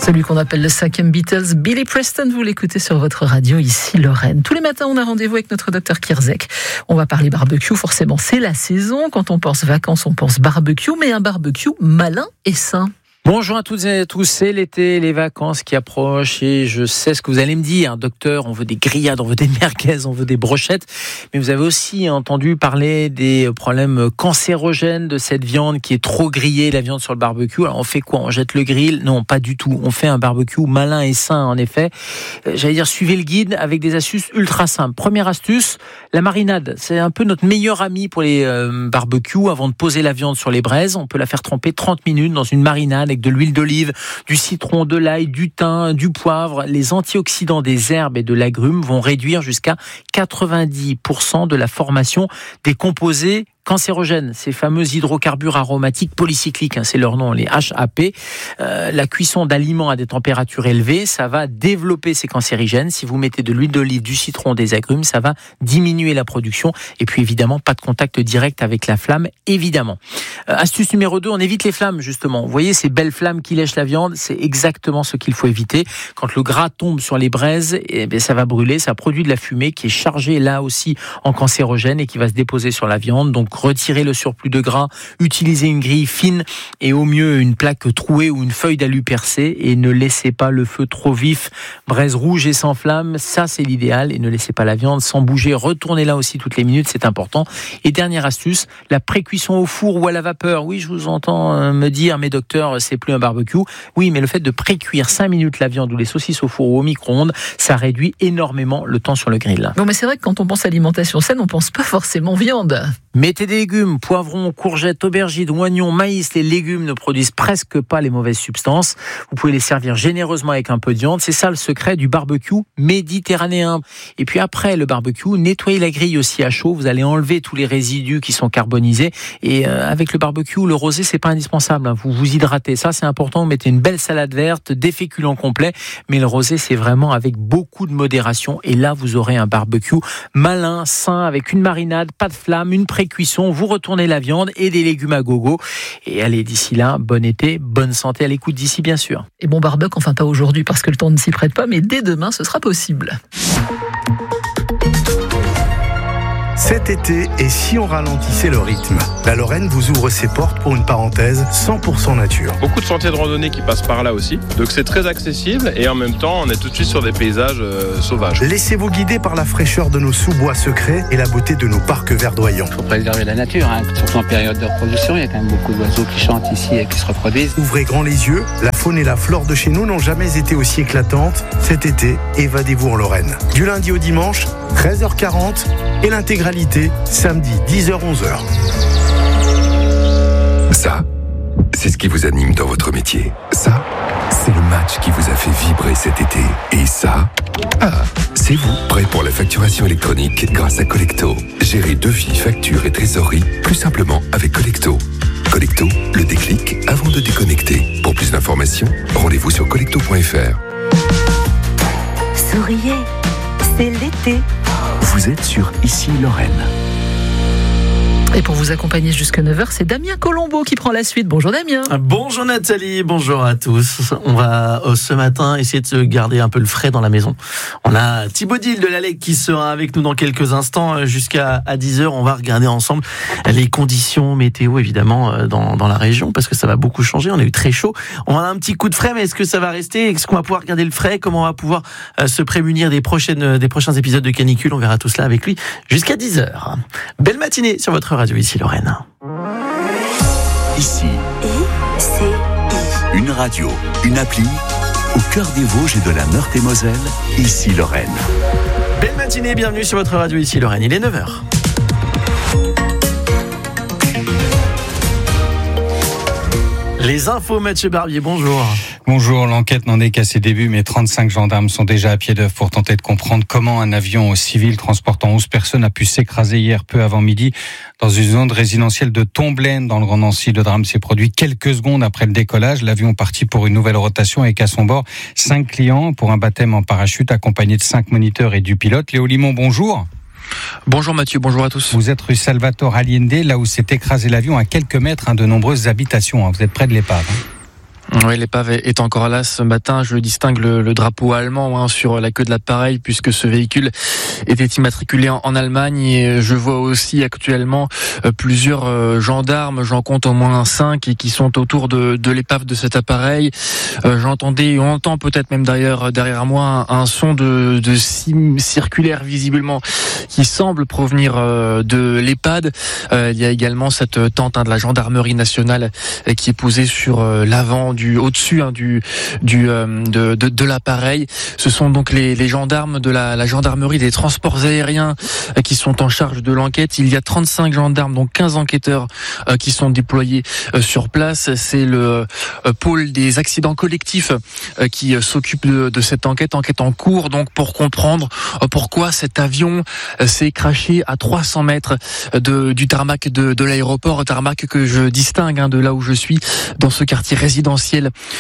Celui qu'on appelle le 5e Beatles, Billy Preston, vous l'écoutez sur votre radio, ici Lorraine. Tous les matins, on a rendez-vous avec notre docteur Kierzek. On va parler barbecue, forcément, c'est la saison. Quand on pense vacances, on pense barbecue, mais un barbecue malin et sain. Bonjour à toutes et à tous, c'est l'été, les vacances qui approchent et je sais ce que vous allez me dire, docteur, on veut des grillades, on veut des merguez, on veut des brochettes, mais vous avez aussi entendu parler des problèmes cancérogènes de cette viande qui est trop grillée, la viande sur le barbecue. Alors on fait quoi? On jette le grill? Non, pas du tout, on fait un barbecue malin et sain en effet. J'allais dire, suivez le guide avec des astuces ultra simples. Première astuce, la marinade, c'est un peu notre meilleur ami pour les barbecues. Avant de poser la viande sur les braises, on peut la faire tremper 30 minutes dans une marinade avec de l'huile d'olive, du citron, de l'ail, du thym, du poivre. Les antioxydants des herbes et de l'agrumes vont réduire jusqu'à 90% de la formation des composés cancérogènes, ces fameux hydrocarbures aromatiques polycycliques, c'est leur nom, les HAP. La cuisson d'aliments à des températures élevées, ça va développer ces cancérigènes. Si vous mettez de l'huile d'olive, du citron, des agrumes, ça va diminuer la production. Et puis évidemment, pas de contact direct avec la flamme, évidemment. Astuce numéro 2, on évite les flammes, justement. Vous voyez ces belles flammes qui lèchent la viande, c'est exactement ce qu'il faut éviter. Quand le gras tombe sur les braises, ça va brûler, ça produit de la fumée qui est chargée là aussi en cancérogène et qui va se déposer sur la viande. Donc retirez le surplus de gras, utilisez une grille fine et au mieux une plaque trouée ou une feuille d'alu percée et ne laissez pas le feu trop vif. Braise rouge et sans flamme, ça c'est l'idéal, et ne laissez pas la viande sans bouger. Retournez-la aussi toutes les minutes, c'est important. Et dernière astuce, la pré-cuisson au four ou à la vapeur. Oui, je vous entends me dire, mais docteur, c'est plus un barbecue. Oui, mais le fait de pré-cuire 5 minutes la viande ou les saucisses au four ou au micro-ondes, ça réduit énormément le temps sur le grill. Bon, mais c'est vrai que quand on pense alimentation saine, on pense pas forcément viande. Mettez des légumes, poivrons, courgettes, aubergines, oignons, maïs. Les légumes ne produisent presque pas les mauvaises substances. Vous pouvez les servir généreusement avec un peu de viande. C'est ça le secret du barbecue méditerranéen. Et puis après le barbecue, nettoyez la grille aussi à chaud. Vous allez enlever tous les résidus qui sont carbonisés. Et avec le barbecue, le rosé, c'est pas indispensable. Vous vous hydratez. Ça, c'est important. Vous mettez une belle salade verte, des féculents complets. Mais le rosé, c'est vraiment avec beaucoup de modération. Et là, vous aurez un barbecue malin, sain, avec une marinade, pas de flamme, une pré-cuisson. Vous retournez la viande et des légumes à gogo. Et allez, d'ici là, bon été, bonne santé à l'écoute d'ici, bien sûr. Et bon barbecue, enfin pas aujourd'hui parce que le temps ne s'y prête pas, mais dès demain, ce sera possible. Cet été, et si on ralentissait le rythme? La Lorraine vous ouvre ses portes pour une parenthèse 100% nature. Beaucoup de sentiers de randonnée qui passent par là aussi, donc c'est très accessible et en même temps on est tout de suite sur des paysages sauvages. Laissez-vous guider par la fraîcheur de nos sous-bois secrets et la beauté de nos parcs verdoyants. Il faut préserver la nature, surtout en période de reproduction, il y a quand même beaucoup d'oiseaux qui chantent ici et qui se reproduisent. Ouvrez grand les yeux, la faune et la flore de chez nous n'ont jamais été aussi éclatantes. Cet été, évadez-vous en Lorraine. Du lundi au dimanche, 13h40 et l'intégralité, samedi 10h-11h. Ça, c'est ce qui vous anime dans votre métier. Ça, c'est le match qui vous a fait vibrer cet été. Et ça, c'est vous, prêt pour la facturation électronique grâce à Collecto. Gérez devis, factures et trésorerie plus simplement avec Collecto. Collecto, le déclic avant de déconnecter. Pour plus d'informations, rendez-vous sur collecto.fr. Souriez, c'est l'été. Vous êtes sur Ici Lorraine. Et pour vous accompagner jusqu'à 9h, c'est Damien Colombo qui prend la suite. Bonjour Damien. Bonjour Nathalie, bonjour à tous. On va ce matin essayer de se garder un peu le frais dans la maison. On a Thibaut Dil de l'ALEC qui sera avec nous dans quelques instants jusqu'à 10h. On va regarder ensemble les conditions météo évidemment dans la région parce que ça va beaucoup changer. On a eu très chaud. On a un petit coup de frais, mais est-ce que ça va rester? Est-ce qu'on va pouvoir garder le frais? Comment on va pouvoir se prémunir des prochains épisodes de canicule? On verra tout cela avec lui jusqu'à 10h. Belle matinée sur votre radio ici Lorraine. Ici, I-C-I. une radio, une appli, au cœur des Vosges et de la Meurthe-et-Moselle, ici Lorraine. Belle matinée, bienvenue sur votre radio ici Lorraine, il est 9h. Les infos, Mathieu Barbier, bonjour. Bonjour, l'enquête n'en est qu'à ses débuts, mais 35 gendarmes sont déjà à pied d'œuvre pour tenter de comprendre comment un avion civil transportant 11 personnes a pu s'écraser hier peu avant midi dans une zone résidentielle de Tomblaine dans le Grand Nancy. Le drame s'est produit quelques secondes après le décollage. L'avion partit pour une nouvelle rotation avec à son bord 5 clients pour un baptême en parachute accompagné de 5 moniteurs et du pilote. Léo Limon, bonjour. Bonjour Mathieu, bonjour à tous. Vous êtes rue Salvatore Allende, là où s'est écrasé l'avion à quelques mètres de nombreuses habitations. Vous êtes près de l'épave. Oui, l'épave est encore là ce matin. Je distingue le drapeau allemand sur la queue de l'appareil puisque ce véhicule était immatriculé en Allemagne. Et je vois aussi actuellement plusieurs gendarmes, j'en compte au moins 5 qui sont autour de l'épave de cet appareil. On entend peut-être même d'ailleurs derrière moi un son de cime circulaire visiblement qui semble provenir de l'EHPAD. Il y a également cette tente de la gendarmerie nationale qui est posée sur l'avant au-dessus de l'appareil. Ce sont donc les gendarmes de la gendarmerie des transports aériens qui sont en charge de l'enquête. Il y a 35 gendarmes, donc 15 enquêteurs qui sont déployés sur place. C'est le pôle des accidents collectifs qui s'occupe de cette enquête en cours, donc pour comprendre pourquoi cet avion s'est crashé à 300 mètres du tarmac de l'aéroport, tarmac que je distingue de là où je suis, dans ce quartier résidentiel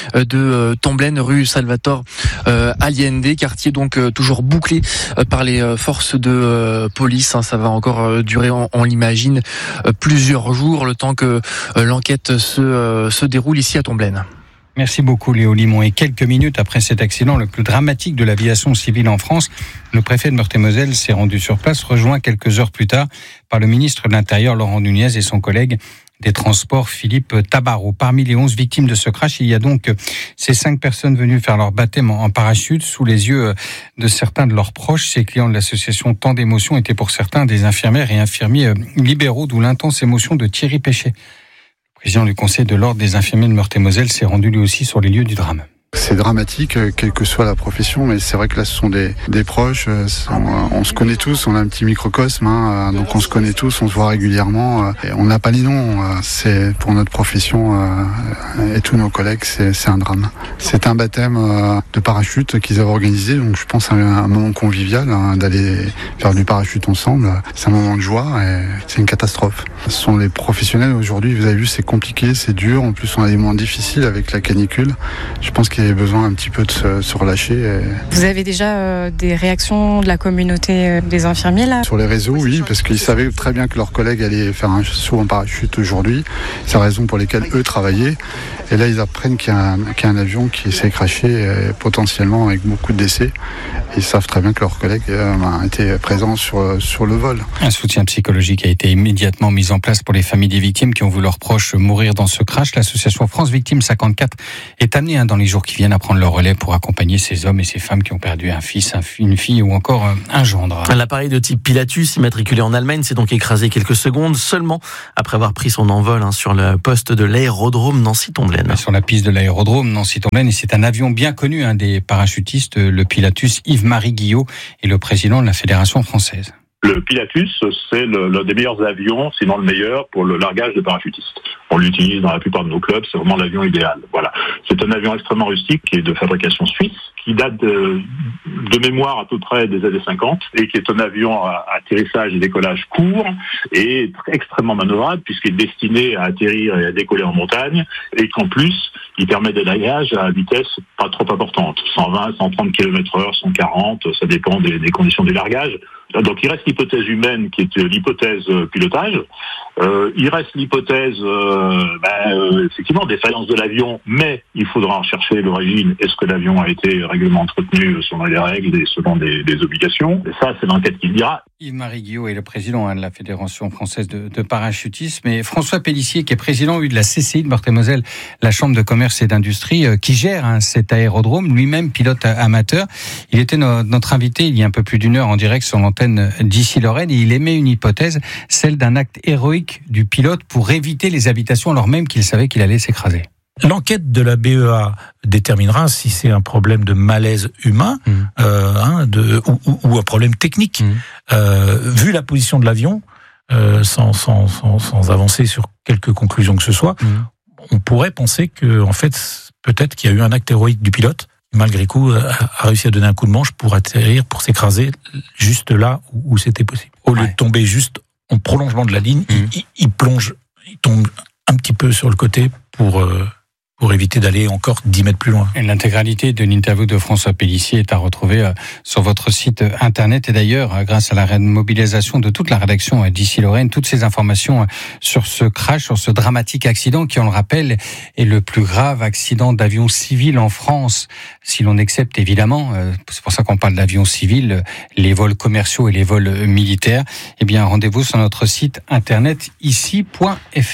de Tomblaine, rue Salvatore Allende, quartier donc toujours bouclé par les forces de police. Ça va encore durer, on l'imagine, plusieurs jours, le temps que l'enquête se déroule ici à Tomblaine. Merci beaucoup Léo Limon. Et quelques minutes après cet accident, le plus dramatique de l'aviation civile en France, le préfet de Meurthe-et-Moselle s'est rendu sur place, rejoint quelques heures plus tard par le ministre de l'Intérieur Laurent Nunez et son collègue des Transports Philippe Tabarot. Parmi les 11 victimes de ce crash, il y a donc ces 5 personnes venues faire leur baptême en parachute sous les yeux de certains de leurs proches. Ces clients de l'association Tant d'émotions étaient pour certains des infirmières et infirmiers libéraux, d'où l'intense émotion de Thierry Péchet. Le président du Conseil de l'Ordre des infirmiers de Meurthe-et-Moselle s'est rendu lui aussi sur les lieux du drame. C'est dramatique, quelle que soit la profession, mais c'est vrai que là, ce sont des proches. On se connaît tous, on a un petit microcosme, donc on se connaît tous, on se voit régulièrement. Et on n'a pas les noms. C'est pour notre profession et tous nos collègues, c'est un drame. C'est un baptême de parachute qu'ils avaient organisé, donc je pense à un moment convivial, d'aller faire du parachute ensemble. C'est un moment de joie et c'est une catastrophe. Ce sont les professionnels aujourd'hui. Vous avez vu, c'est compliqué, c'est dur. En plus, on a des moments difficiles avec la canicule. Je pense qu'il y avait besoin un petit peu de se relâcher. Vous avez déjà des réactions de la communauté des infirmiers là ? Sur les réseaux, oui, parce qu'ils savaient très bien que leurs collègues allaient faire un saut en parachute aujourd'hui. C'est la raison pour laquelle eux travaillaient. Et là, ils apprennent qu'il y a un avion qui s'est crashé, potentiellement avec beaucoup de décès. Ils savent très bien que leurs collègues étaient présents sur le vol. Un soutien psychologique a été immédiatement mis en place pour les familles des victimes qui ont vu leurs proches mourir dans ce crash. L'association France Victimes 54 est amenée dans les jours qui viennent à prendre le relais pour accompagner ces hommes et ces femmes qui ont perdu un fils, une fille ou encore un gendre. L'appareil de type Pilatus, immatriculé en Allemagne, s'est donc écrasé quelques secondes seulement après avoir pris son envol sur le poste de l'aérodrome Nancy-Tomblaine. Sur la piste de l'aérodrome Nancy-Tomblaine, et c'est un avion bien connu, un des parachutistes, le Pilatus Yves-Marie Guillot, et le président de la Fédération française. Le Pilatus, c'est l'un des meilleurs avions, sinon le meilleur, pour le largage de parachutistes. On l'utilise dans la plupart de nos clubs, c'est vraiment l'avion idéal. Voilà. C'est un avion extrêmement rustique qui est de fabrication suisse, qui date de mémoire à peu près des années 50 et qui est un avion à atterrissage et décollage court et extrêmement manœuvrable puisqu'il est destiné à atterrir et à décoller en montagne et qu'en plus, il permet des lagages à vitesse pas trop importante. 120, 130 km/h, 140, ça dépend des conditions du largage. Donc il reste l'hypothèse humaine qui est l'hypothèse pilotage. Il reste l'hypothèse effectivement défaillance de l'avion, mais il faudra en chercher l'origine. Est-ce que l'avion a été règlement entretenu selon les règles et selon des obligations? Et ça, c'est l'enquête qui le dira. Yves-Marie Guillot est le président de la Fédération française de parachutisme. Et François Pellissier, qui est président de la CCI de Meurthe-et-Moselle, la Chambre de commerce et d'industrie, qui gère cet aérodrome, lui-même pilote amateur. Il était notre invité il y a un peu plus d'une heure en direct sur l'antenne d'Ici Lorraine, et il émet une hypothèse, celle d'un acte héroïque du pilote pour éviter les habitations alors même qu'il savait qu'il allait s'écraser. L'enquête de la BEA déterminera si c'est un problème de malaise humain ou un problème technique. Vu la position de l'avion, sans avancer sur quelques conclusions que ce soit, on pourrait penser que, en fait, peut-être qu'il y a eu un acte héroïque du pilote, malgré tout, a réussi à donner un coup de manche pour atterrir, pour s'écraser juste là où c'était possible. Au lieu de tomber juste en prolongement de la ligne, il tombe un petit peu sur le côté pour pour éviter d'aller encore 10 mètres plus loin. Et l'intégralité de l'interview de François Pélissier est à retrouver sur votre site internet. Et d'ailleurs, grâce à la mobilisation de toute la rédaction d'ici Lorraine, toutes ces informations sur ce crash, sur ce dramatique accident qui, on le rappelle, est le plus grave accident d'avion civil en France. Si l'on accepte évidemment, c'est pour ça qu'on parle d'avions civils, les vols commerciaux et les vols militaires, eh bien, rendez-vous sur notre site internet ici.fr.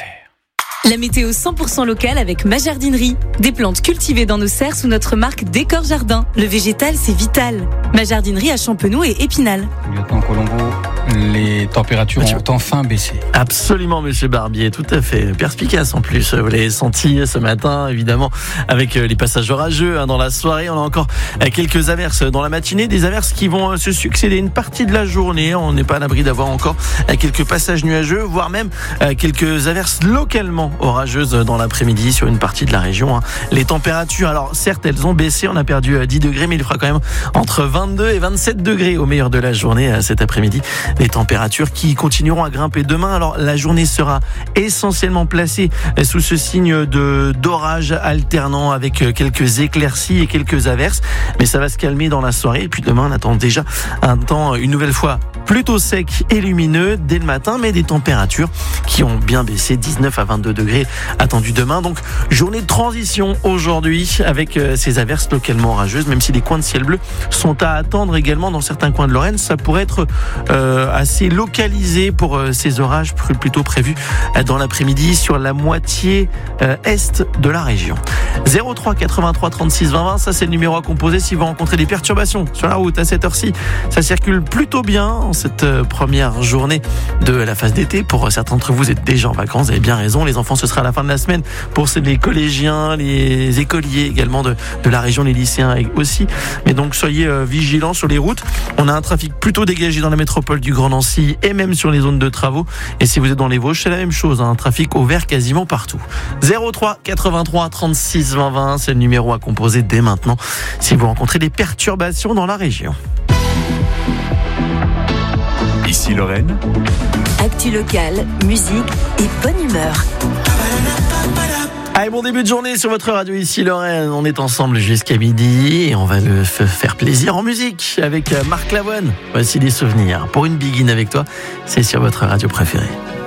La météo 100% locale avec ma jardinerie. Des plantes cultivées dans nos serres sous notre marque Décor Jardin. Le végétal, c'est vital. Ma jardinerie à Champenoux et Épinal. Lieutenant Colombo, les températures ont enfin baissé. Absolument, monsieur Barbier, tout à fait. Perspicace en plus. Vous l'avez senti ce matin, évidemment, avec les passages orageux dans la soirée. On a encore quelques averses dans la matinée. Des averses qui vont se succéder une partie de la journée. On n'est pas à l'abri d'avoir encore quelques passages nuageux, voire même quelques averses localement orageuses dans l'après-midi sur une partie de la région. Les températures, alors certes, elles ont baissé. On a perdu 10 degrés, mais il fera quand même entre 22 et 27 degrés au meilleur de la journée cet après-midi. Les températures qui continueront à grimper demain. Alors la journée sera essentiellement placée sous ce signe d'orage alternant avec quelques éclaircies et quelques averses. Mais ça va se calmer dans la soirée. Et puis demain, on attend déjà un temps une nouvelle fois plutôt sec et lumineux dès le matin, mais des températures qui ont bien baissé, 19 à 22 degrés attendus demain. Donc journée de transition aujourd'hui avec ces averses localement orageuses, même si les coins de ciel bleu sont à attendre également dans certains coins de Lorraine. Ça pourrait être assez localisé pour ces orages plutôt prévus dans l'après-midi sur la moitié est de la région. 03 83 36 20 20, ça c'est le numéro à composer si vous rencontrez des perturbations sur la route à cette heure-ci. Ça circule plutôt bien en cette première journée de la phase d'été. Pour certains d'entre vous, vous êtes déjà en vacances, vous avez bien raison. Les enfants, ce sera à la fin de la semaine pour les collégiens, les écoliers également de la région, les lycéens aussi. Mais donc soyez vigilants sur les routes. On a un trafic plutôt dégagé dans la métropole du Grand Nancy et même sur les zones de travaux. Et si vous êtes dans les Vosges, c'est la même chose, un trafic au vert quasiment partout. 03 83 36 20 20, c'est le numéro à composer dès maintenant si vous rencontrez des perturbations dans la région. Ici Lorraine. Actu locale, musique et bonne humeur. Allez, bon début de journée sur votre radio ici Lorraine. On est ensemble jusqu'à midi et on va le faire plaisir en musique avec Marc Lavoine. Voici des souvenirs. Pour une biguine avec toi, c'est sur votre radio préférée.